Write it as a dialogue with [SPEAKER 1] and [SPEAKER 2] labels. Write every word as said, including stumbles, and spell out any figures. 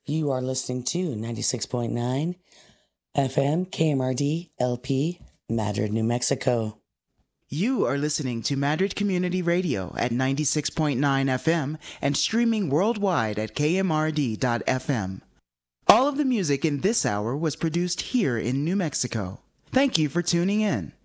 [SPEAKER 1] You are listening to ninety-six point nine F M K M R D L P, Madrid, New Mexico.
[SPEAKER 2] You are listening to Madrid Community Radio at ninety-six point nine F M and streaming worldwide at K M R D dot F M. All of the music in this hour was produced here in New Mexico. Thank you for tuning in.